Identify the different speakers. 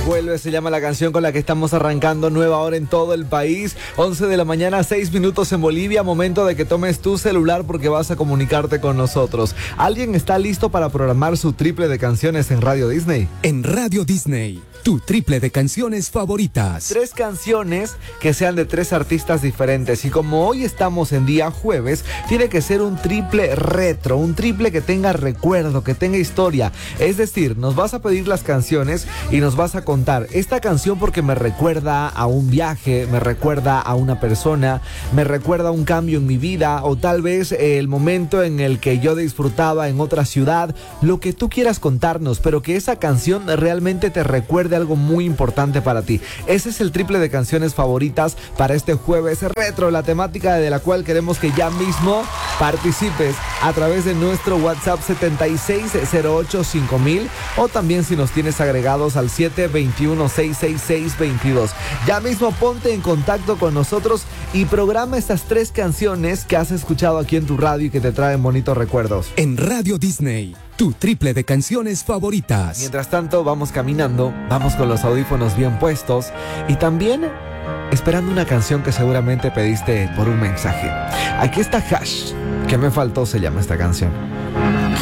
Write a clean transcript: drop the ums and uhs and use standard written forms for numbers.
Speaker 1: Vuelve, se llama la canción con la que estamos arrancando nueva hora en todo el país. 11 de la mañana, 6 minutos en Bolivia. Momento de que tomes tu celular porque vas a comunicarte con nosotros. ¿Alguien está listo para programar su triple de canciones en Radio Disney?
Speaker 2: En Radio Disney, tu triple de canciones favoritas.
Speaker 1: 3 canciones que sean de 3 artistas diferentes. Y como hoy estamos en día jueves, tiene que ser un triple retro, un triple que tenga recuerdo, que tenga historia. Es decir, nos vas a pedir las canciones y nos vas a contar esta canción porque me recuerda a un viaje, me recuerda a una persona, me recuerda a un cambio en mi vida, o tal vez el momento en el que yo disfrutaba en otra ciudad, lo que tú quieras contarnos, pero que esa canción realmente te recuerde algo muy importante para ti. Ese es el triple de canciones favoritas para este jueves retro, la temática de la cual queremos que ya mismo participes a través de nuestro WhatsApp 76085000, o también si nos tienes agregados al 721-666-22. Ya mismo ponte en contacto con nosotros y programa estas 3 canciones que has escuchado aquí en tu radio y que te traen bonitos recuerdos.
Speaker 2: En Radio Disney, tu triple de canciones favoritas.
Speaker 1: Mientras tanto, vamos caminando, vamos con los audífonos bien puestos y también esperando una canción que seguramente pediste por un mensaje. Aquí está Hash, que me faltó, se llama esta canción.